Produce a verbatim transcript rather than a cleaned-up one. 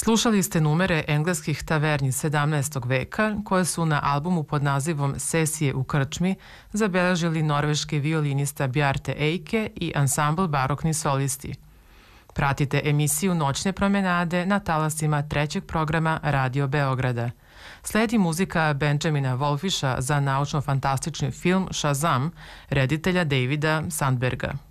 Slušali ste numere engleskih taverni sedamnaestog veka koje su na albumu pod nazivom Sesije u krčmi zabeležili norveški violinista Bjarte Eike i ansambl Barokni solisti. Pratite emisiju Noćne promenade na talasima trećeg programa Radio Beograda. Sledi muzika Benjamina Wolfisha za naučno-fantastični film Shazam, reditelja Davida Sandberga.